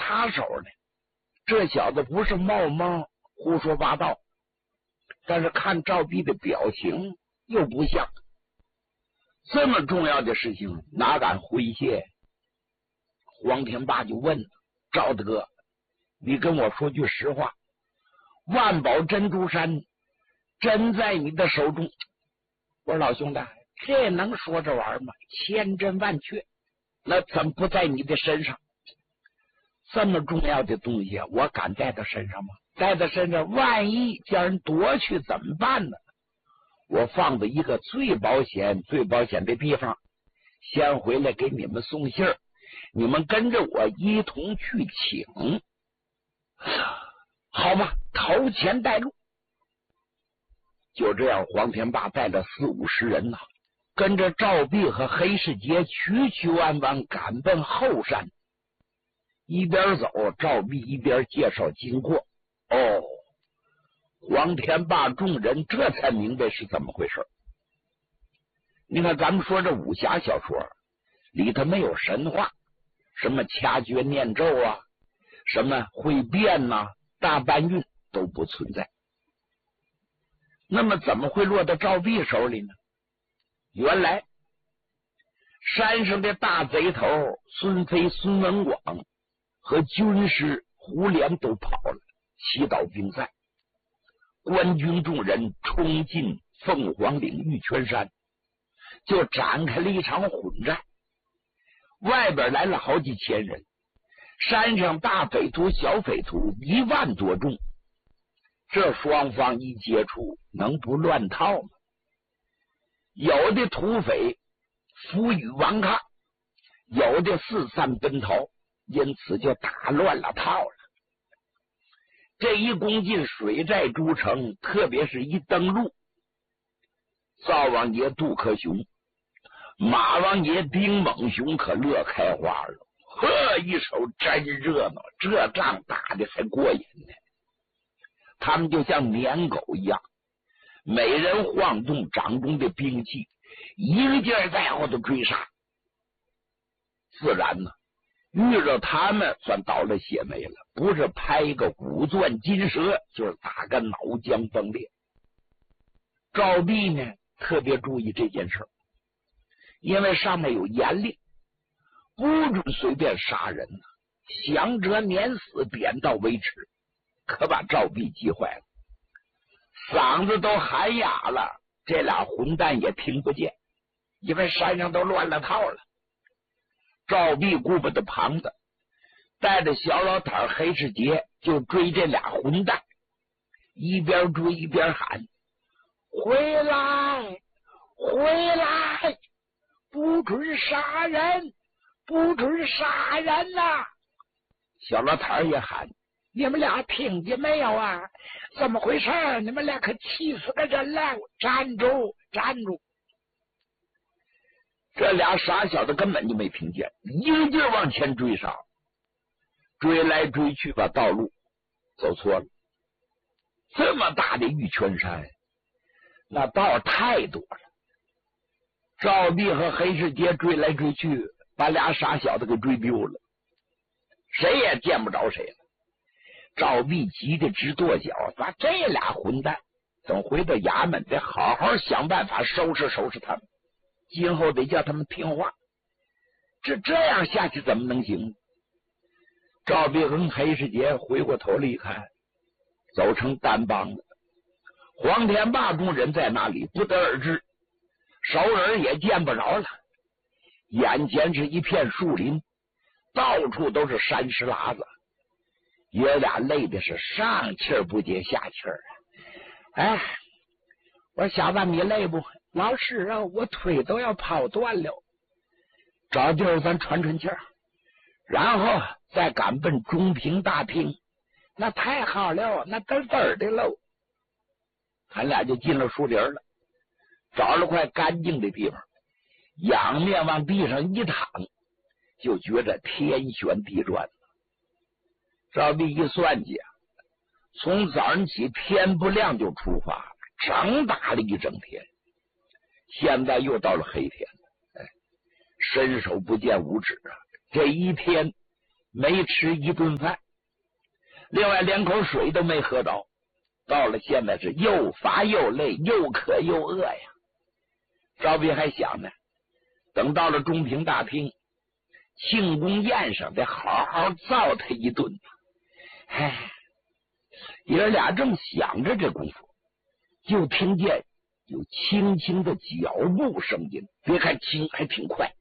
插手呢。这小子不是冒蒙胡说八道，但是看赵弼的表情又不像。这么重要的事情哪敢回谢？黄天霸就问赵德，你跟我说句实话，万宝珍珠山真在你的手中？我说老兄弟，这能说着玩吗？千真万确，那怎不在你的身上？这么重要的东西我敢带到身上吗？带到身上万一叫人夺去怎么办呢？我放在一个最保险的地方，先回来给你们送信儿，你们跟着我一同去请，好吧？头前带路。就这样，黄天霸带了40-50人跟着赵弼和黑世杰曲弯弯赶奔后山。一边走，赵弼一边介绍经过。黄天霸众人这才明白是怎么回事。你看咱们说这武侠小说里头没有神话，什么掐诀念咒什么会变大搬运都不存在。那么怎么会落到赵弼手里呢？原来山上的大贼头孙飞、孙文广和军师胡连都跑了，祈祷兵散。官军众人冲进凤凰岭玉泉山，就展开了一场混战。外边来了好几千人，山上大匪徒小匪徒1万多众，这双方一接触能不乱套吗？有的土匪负隅顽抗，有的四散奔逃，因此就打乱了套了。这一攻进水寨诸城，特别是一登陆，灶王爷杜克雄、马王爷丁猛雄可乐开花了。呵，一手真热闹，这仗打的还过瘾呢。他们就像撵狗一样，每人晃动掌中的兵器，一个劲儿在后头追杀。自然遇着他们算倒了血霉了，不是拍一个骨钻金舌，就是打个脑浆崩裂。赵弼呢特别注意这件事，因为上面有严令，不准随便杀人降者免死，点到为止。可把赵弼急坏了，嗓子都喊哑了，这俩混蛋也听不见，因为山上都乱了套了。赵弼顾不得旁子，带着小老坦黑世杰就追这俩混蛋，一边追一边喊：回来回来，不准杀人，不准杀人小老坦也喊：你们俩听见没有怎么回事？你们俩可气死个人了！站住站住！这俩傻小子根本就没听见，一个劲儿往前追上，追来追去把道路走错了。这么大的玉泉山，那道太多了。赵弼和黑世杰追来追去，把俩傻小子给追丢了，谁也见不着谁了。赵弼急得直跺脚，把这俩混蛋等回到衙门得好好想办法收拾收拾他们，今后得叫他们听话。这样下去怎么能行？赵弼跟黑世杰回过头来一看，走成单帮了。黄天霸众人在那里不得而知，熟人也见不着了。眼前是一片树林，到处都是山石喇子，爷俩累的是上气儿不接下气儿我说小子你累不？老师我腿都要跑断了。找地儿咱喘喘气儿，然后再赶奔中平大厅。那太好了，那嘚嘚的喽。他俩就进了树林了，找了块干净的地方，仰面往地上一躺，就觉着天旋地转。赵弼一算计从早上起天不亮就出发，整打了一整天，现在又到了黑天，伸手不见五指这一天没吃一顿饭，另外连口水都没喝到。到了现在是又乏又累，又渴又饿呀。赵斌还想呢，等到了中平大厅庆功宴上，得好好造他一顿。哎，爷俩正想着这功夫，就听见有轻轻的脚步声音，别看轻，还挺快。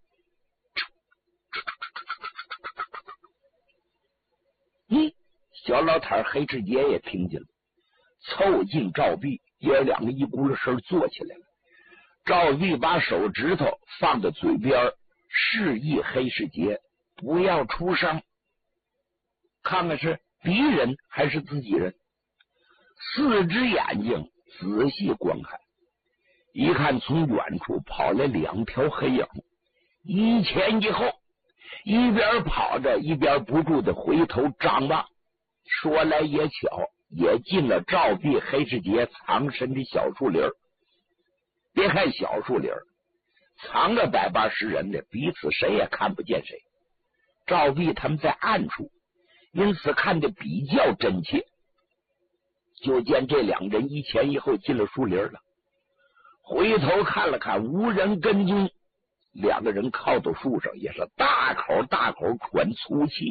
小老太黑志杰也听见了，凑近赵壁，爷两个一咕噜声坐起来了。赵壁把手指头放在嘴边，示意黑世杰不要出声，看看是敌人还是自己人。四只眼睛仔细观看，一看从远处跑来两条黑影，一前一后，一边跑着一边不住的回头张望。说来也巧，也进了赵壁黑世杰藏身的小树林。别看小树林藏着百八十人的，彼此谁也看不见谁。赵壁他们在暗处，因此看得比较真切。就见这两人一前一后进了树林了，回头看了看，无人跟踪。两个人靠到树上，也是大口大口喘粗气。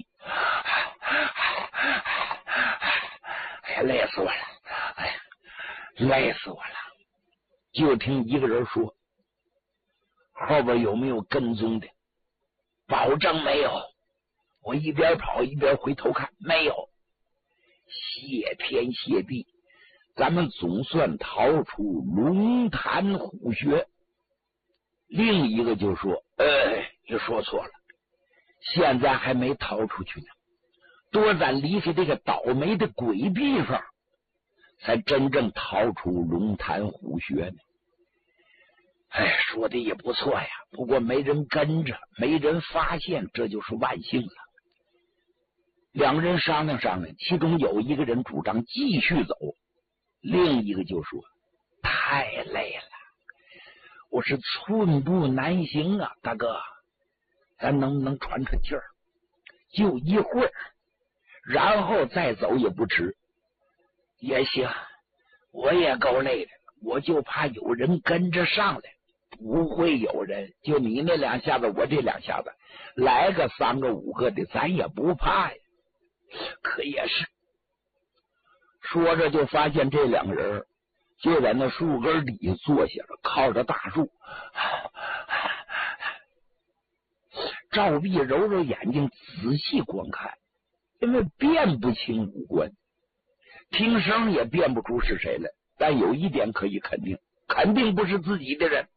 哎呀，累死我了！哎呀，累死我了！就听一个人说：“后边有没有跟踪的？”保证没有。我一边跑一边回头看，没有。谢天谢地，咱们总算逃出龙潭虎穴。另一个就说：“你说错了，现在还没逃出去呢，多咱离开这个倒霉的鬼地方，才真正逃出龙潭虎穴呢。”哎，说的也不错呀，不过没人跟着，没人发现，这就是万幸了。两人商量商量，其中有一个人主张继续走，另一个就说：“太累了，我是寸步难行啊，大哥，咱能不能喘喘气儿？就一会儿，然后再走也不迟。”也行，我也够累的，我就怕有人跟着上来。不会有人，就你那两下子，我这两下子，来个3个5个的，咱也不怕呀。可也是，说着就发现这两个人就在那树根底下坐下了，靠着大树。赵壁揉揉眼睛，仔细观看，因为辨不清五官，听声也辨不出是谁来，但有一点可以肯定，肯定不是自己的人。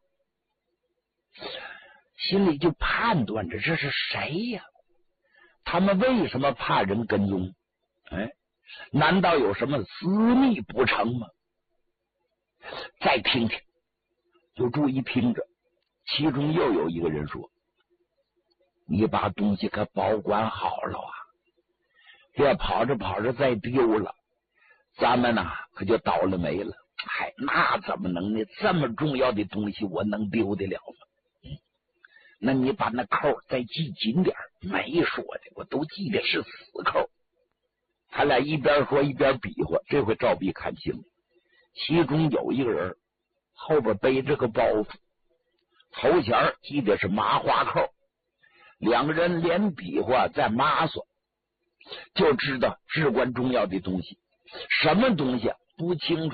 心里就判断着这是谁呀？他们为什么怕人跟踪？难道有什么私密不成吗？再听听，就注意听着。其中又有一个人说：“你把东西可保管好了啊，别跑着跑着再丢了，咱们呐可就倒了霉了。”嗨，那怎么能呢？这么重要的东西我能丢得了吗？那你把那扣再系紧点，没说的，我都记得是死扣。他俩一边说一边比划，这回赵壁看清了，其中有一个人后边背着个包袱，头前系的是麻花扣，两个人连比划再麻索，就知道至关重要的东西。什么东西不清楚。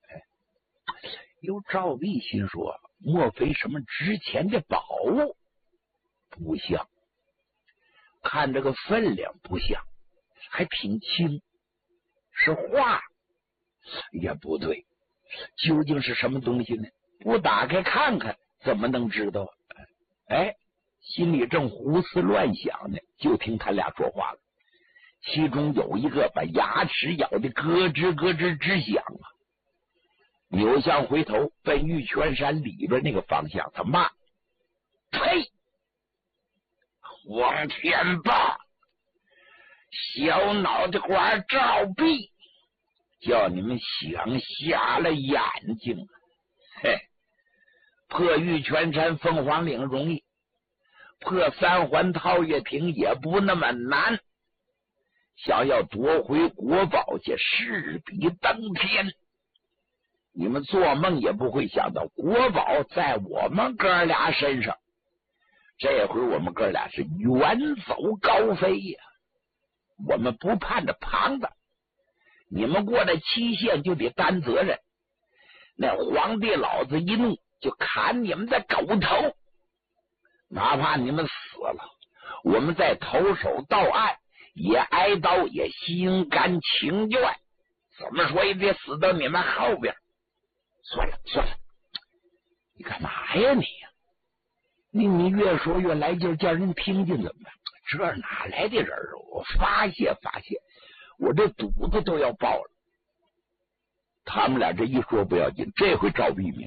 有赵壁心说，莫非什么值钱的宝物？不像，看这个分量不像，还挺轻，是画也不对，究竟是什么东西呢？不打开看看怎么能知道？心里正胡思乱想呢，就听他俩说话了。其中有一个把牙齿咬得咯吱咯吱直响啊，扭向回头奔玉泉山里边那个方向，他骂：“呸！黄天霸，小脑袋瓜赵壁，叫你们想瞎了眼睛！嘿，破玉泉山凤凰岭容易，破三环套月亭也不那么难。 想要夺回国宝去，势比登天。你们做梦也不会想到，国宝在我们哥俩身上。这回我们哥俩是远走高飞呀！我们不盼着旁的，你们过了期限就得担责任。那皇帝老子一怒就砍你们的狗头，哪怕你们死了，我们再投手到岸，也挨刀，也心甘情愿。怎么说也得死到你们后边。算了，你干嘛呀你？你越说越来劲，叫人听见怎么办？这哪来的人啊？我发泄，我这肚子都要爆了。他们俩这一说不要紧，这回赵必明